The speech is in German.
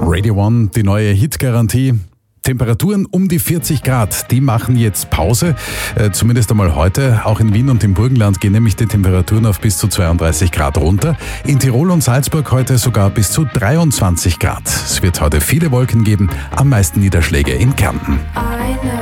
Radio One, die neue Hitgarantie. Temperaturen um die 40 Grad, die machen jetzt Pause, zumindest einmal heute. Auch in Wien und im Burgenland gehen nämlich die Temperaturen auf bis zu 32 Grad runter. In Tirol und Salzburg heute sogar bis zu 23 Grad. Es wird heute viele Wolken geben, am meisten Niederschläge in Kärnten.